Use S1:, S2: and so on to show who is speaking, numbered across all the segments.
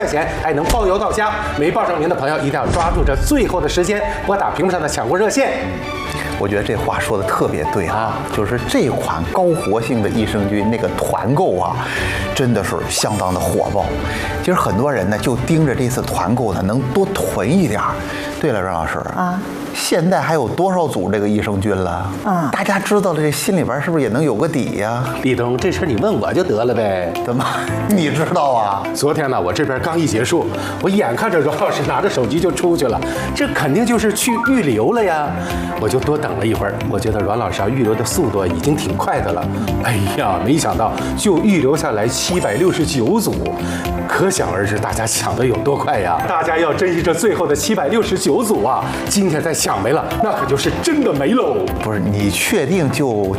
S1: 钱，还能包邮到家。没报上名的朋友一定要抓住这最后的时间，拨打屏幕上的抢购热线。
S2: 我觉得这话说的特别对啊，就是这款高活性的益生菌那个团购啊，真的是相当的火爆。其实很多人呢就盯着这次团购呢能多囤一点。对了，任老师啊，现在还有多少组这个益生菌了？啊，大家知道了，这心里边是不是也能有个底呀？
S1: 立冬，这事你问我就得了呗。
S2: 怎么你知道啊？
S1: 昨天呢，我这边刚一结束，我眼看着阮老师拿着手机就出去了，这肯定就是去预留了呀。我就多等了一会儿，我觉得阮老师预留的速度已经挺快的了。哎呀，没想到就预留下来769组，可想而知大家抢的有多快呀！大家要珍惜这最后的769组啊！今天再抢没了，那可就是真的没喽。
S2: 不是，你确定就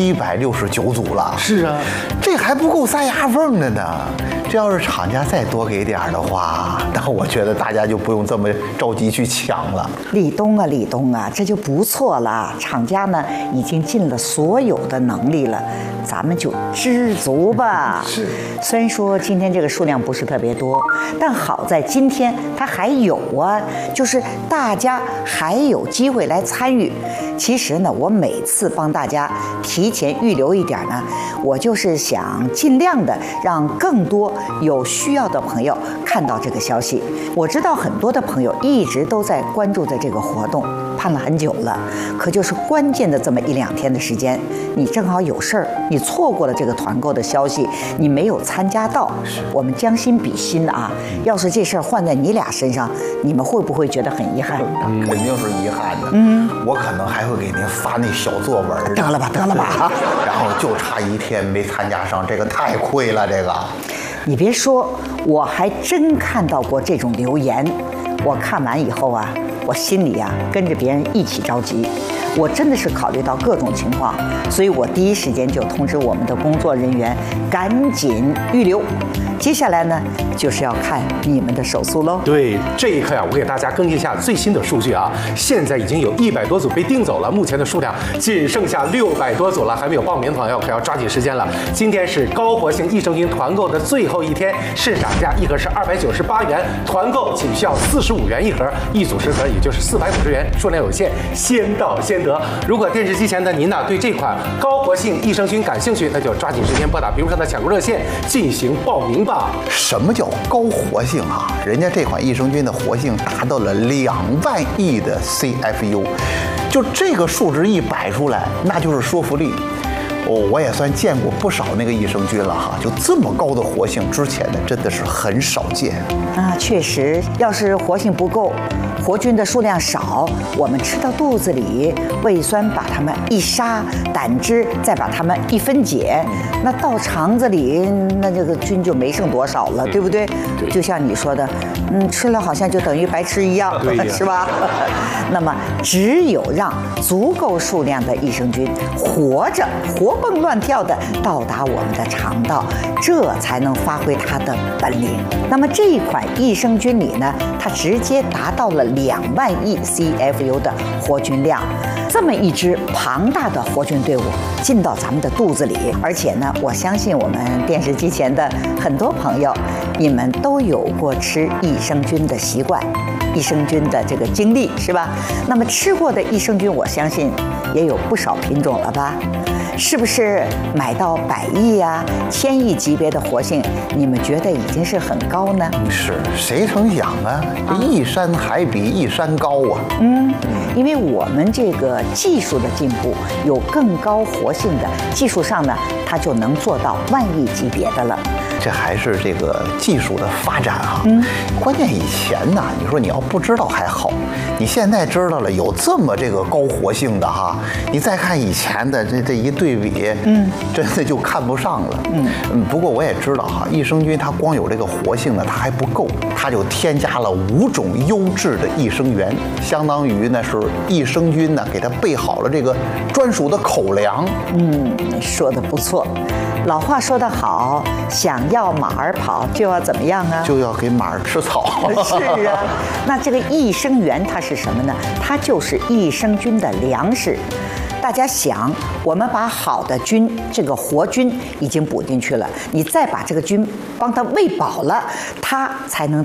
S2: 769组了？
S1: 是啊，
S2: 这还不够塞牙缝的呢。这要是厂家再多给点的话，那我觉得大家就不用这么着急去抢了。
S3: 立冬啊，立冬啊，这就不错了。厂家呢已经尽了所有的能力了，咱们就知足吧。
S2: 是，
S3: 虽然说今天这个数量不是特别多，但好在今天它还有啊，就是大家还有机会来参与。其实呢，我每次帮大家提前预留一点呢，我就是想尽量的让更多有需要的朋友看到这个消息。我知道很多的朋友一直都在关注着这个活动，盼了很久了，可就是关键的这么1-2天的时间，你正好有事儿，你错过了这个团购的消息，你没有参加到，我们将心比心啊，要是这事儿换在你俩身上，你们会不会觉得很遗憾？
S2: 肯定是遗憾的。我可能还会给您发那小作文。
S3: 得了吧，得了吧。
S2: 然后就差1天没参加上，这个太亏了。这个，
S3: 你别说，我还真看到过这种留言。我看完以后啊，我心里啊跟着别人一起着急。我真的是考虑到各种情况，所以我第一时间就通知我们的工作人员赶紧预留。接下来呢，就是要看你们的手速喽。
S1: 对，这一刻呀，我给大家更新一下最新的数据啊，现在已经有100多组被订走了，目前的数量仅剩下600多组了，还没有报名的朋友可要抓紧时间了。今天是高活性益生菌团购的最后一天，市场价一盒是298元，团购仅需要45元一盒，一组10盒也就是450元，数量有限，先到先得。如果电视机前的您呢对这款高活性益生菌感兴趣，那就抓紧时间拨打屏幕上的抢购热线进行报名吧。
S2: 什么叫高活性啊？人家这款益生菌的活性达到了2万亿的 CFU， 就这个数值一摆出来，那就是说服力。我也算见过不少那个益生菌了哈，就这么高的活性，之前的真的是很少见
S3: 啊。确实，要是活性不够，活菌的数量少，我们吃到肚子里，胃酸把它们一杀，胆汁再把它们一分解，那到肠子里，那这个菌就没剩多少了，对不对？
S1: 对，
S3: 就像你说的，吃了好像就等于白吃一样，是吧？那么，只有让足够数量的益生菌活蹦乱跳的到达我们的肠道，这才能发挥它的本领。那么这一款益生菌里呢，它直接达到了2万亿 CFU 的活菌量，这么一支庞大的活菌队伍进到咱们的肚子里，而且呢，我相信我们电视机前的很多朋友，你们都有过吃益生菌的习惯。益生菌的这个经历是吧？那么吃过的益生菌，我相信也有不少品种了吧？是不是买到100亿啊、1000亿级别的活性，你们觉得已经是很高呢？
S2: 是，谁成想啊？一山还比一山高啊！
S3: 因为我们这个技术的进步，有更高活性的技术上呢，它就能做到1万亿级别的了。
S2: 这还是这个技术的发展啊！关键以前呢，你说你要不知道还好，你现在知道了有这么这个高活性的哈，你再看以前的这一对比，真的就看不上了。不过我也知道哈，益生菌它光有这个活性呢，它还不够，它就添加了5种优质的益生元，相当于呢是益生菌呢给它备好了这个专属的口粮。
S3: 说的不错。老话说得好，想要马儿跑，就要怎么样啊？
S2: 就要给马儿吃草。
S3: 是啊，那这个益生元它是什么呢？它就是益生菌的粮食。 大家想，我们把好的菌，这个活菌已经补进去了，你再把这个菌帮它喂饱了，它才能